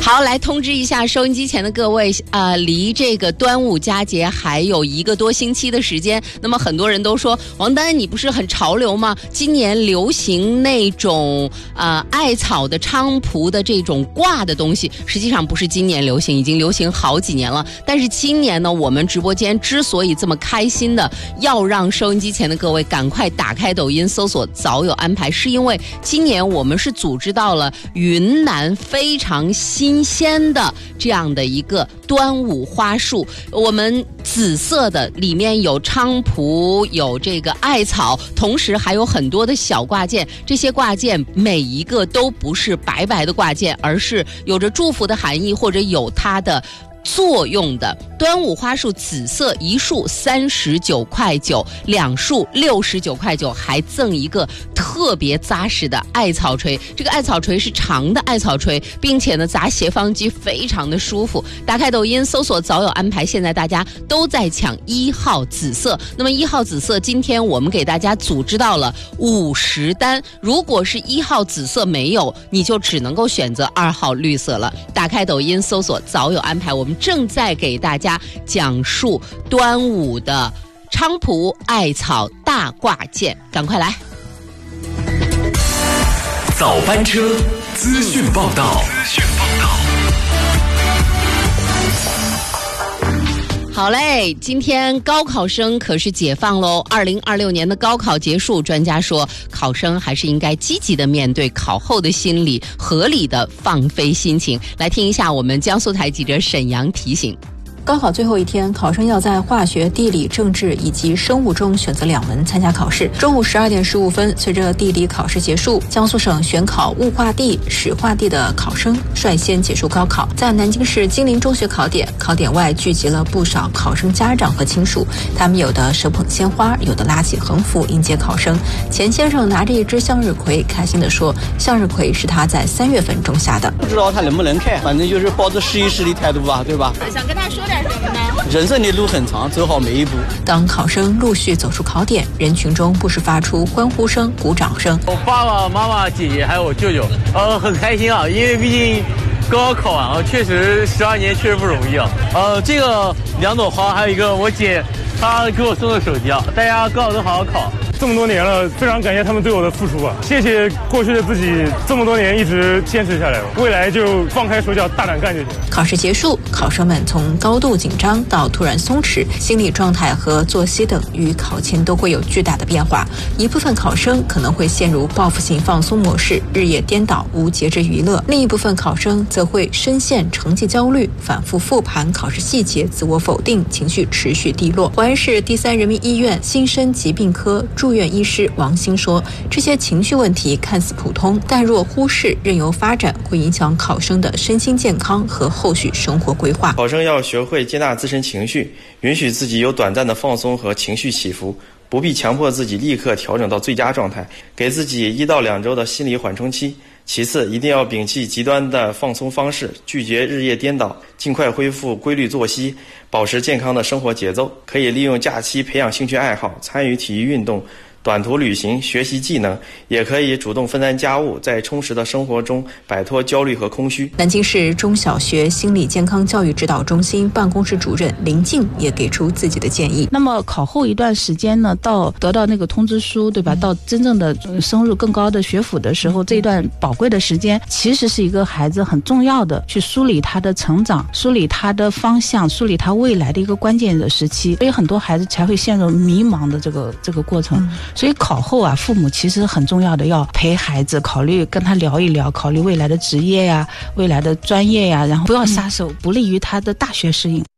好，来通知一下收音机前的各位，离这个端午佳节还有1个多星期的时间。那么很多人都说，王丹你不是很潮流吗？今年流行那种艾草的菖蒲的这种挂的东西，实际上不是今年流行，已经流行好几年了。但是今年呢，我们直播间之所以这么开心的要让收音机前的各位赶快打开抖音搜索早有安排，是因为今年我们是组织到了云南非常新鲜的这样的一个端午花束，我们紫色的里面有菖蒲，有这个艾草，同时还有很多的小挂件，这些挂件每一个都不是白白的挂件，而是有着祝福的含义或者有它的作用的。端午花束紫色1束39.9块，2束69.9块，还赠一个特别扎实的艾草锤。这个艾草锤是长的艾草锤，并且呢砸斜方肌非常的舒服。打开抖音搜索早有安排，现在大家都在抢1号紫色。那么1号紫色今天我们给大家组织到了50单，如果是1号紫色没有，你就只能够选择2号绿色了。打开抖音搜索早有安排，我们正在给大家讲述端午的菖蒲艾草大挂件，赶快来！ 早班车资讯报道。 好嘞，今天高考生可是解放喽！2026年的高考结束，专家说考生还是应该积极的面对考后的心理，合理的放飞心情。来听一下我们江苏台记者沈阳提醒。 高考最后一天，考生要在化学、地理、政治以及生物中选择2门参加考试。中午12点15分，随着地理考试结束，江苏省选考物化地、史化地的考生率先结束高考。在南京市金陵中学考点，考点外聚集了不少考生家长和亲属，他们有的手捧鲜花，有的拉起横幅迎接考生。钱先生拿着一只向日葵，开心地说：“向日葵是他在3月份种下的。” 不知道他能不能开，反正就是抱着试一试的态度吧，对吧？ 想跟他说点什么呢？ 人生的路很长，走好每一步。 当考生陆续走出考点，人群中不时发出欢呼声、鼓掌声。 我爸爸妈妈、姐姐还有我舅舅，很开心啊，因为毕竟高考啊，确实12年确实不容易啊。这个2朵花，还有一个我姐她给我送的手机啊，大家高考都好好考。 这么多年了，非常感谢他们对我的付出吧。谢谢过去的自己，这么多年一直坚持下来，未来就放开手脚，大胆干就行。 考试结束，考生们从高度紧张到突然松弛，心理状态和作息等与考前都会有巨大的变化。一部分考生可能会陷入报复性放松模式，日夜颠倒，无节制娱乐；另一部分考生则会深陷成绩焦虑，反复复盘考试细节，自我否定，情绪持续低落。淮安市第3人民医院新生疾病科住院医师王兴说，这些情绪问题看似普通，但若忽视任由发展，会影响考生的身心健康和后续生活规划。 考生要学会接纳自身情绪，允许自己有短暂的放松和情绪起伏，不必强迫自己立刻调整到最佳状态，给自己1到2周的心理缓冲期。其次，一定要摒弃极端的放松方式，拒绝日夜颠倒，尽快恢复规律作息，保持健康的生活节奏。可以利用假期培养兴趣爱好，参与体育运动，短途旅行，学习技能，也可以主动分担家务，在充实的生活中摆脱焦虑和空虚。 南京市中小学心理健康教育指导中心办公室主任林静也给出自己的建议。 那么考后一段时间呢，到得到那个通知书，对吧？到真正的升入更高的学府的时候，这一段宝贵的时间，其实是一个孩子很重要的去梳理他的成长，梳理他的方向，梳理他未来的一个关键的时期。所以很多孩子才会陷入迷茫的这个过程。所以考后啊，父母其实很重要的要陪孩子，考虑跟他聊一聊，考虑未来的职业呀、未来的专业呀，然后不要撒手，不利于他的大学适应。